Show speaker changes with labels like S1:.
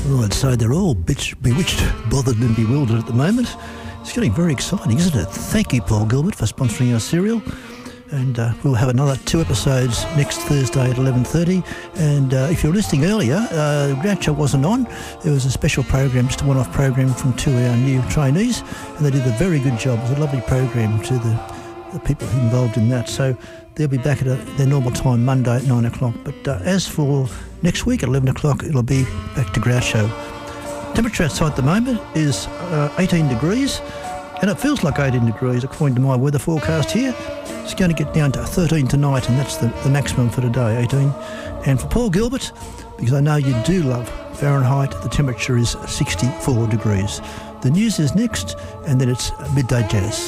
S1: Well, I'd say they're all bewitched, bothered and bewildered at the moment. It's getting very exciting, isn't it? Thank you, Paul Gilbert, for sponsoring our serial. And we'll have another 2 episodes next Thursday at 11:30. And if you're listening earlier, Groucho wasn't on. There was a special program, just a one-off program from 2 of our new trainees, and they did a very good job. It was a lovely program to the people involved in that. So they'll be back at their normal time, Monday at 9 o'clock. But as for next week at 11 o'clock, it'll be back to Groucho. Temperature outside at the moment is 18 degrees, and it feels like 18 degrees according to my weather forecast here. It's going to get down to 13 tonight, and that's the maximum for today, 18. And for Paul Gilbert, because I know you do love Fahrenheit, the temperature is 64 degrees. The news is next, and then it's Midday Jazz.